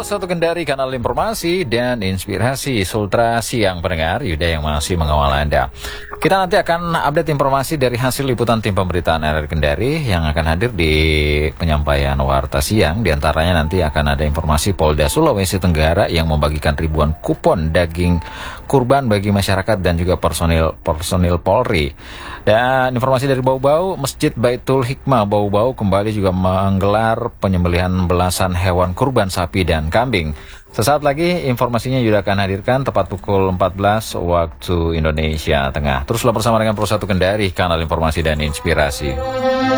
Satu Kendari, kanal informasi dan inspirasi Sultra Siang pendengar, Yuda yang masih mengawal Anda. Kita nanti akan update informasi dari hasil liputan tim pemberitaan RRI Kendari yang akan hadir di penyampaian Warta Siang. Di antaranya nanti akan ada informasi Polda Sulawesi Tenggara yang membagikan ribuan kupon daging kurban bagi masyarakat dan juga personil Polri. Dan informasi dari Bau-Bau, Masjid Baitul Hikmah Bau-Bau kembali juga menggelar penyembelihan belasan hewan kurban sapi dan kambing. Sesaat lagi informasinya Yuda akan hadirkan tepat pukul 14 waktu Indonesia Tengah. Teruslah bersama dengan Pro 1 Kendari, kanal informasi dan inspirasi.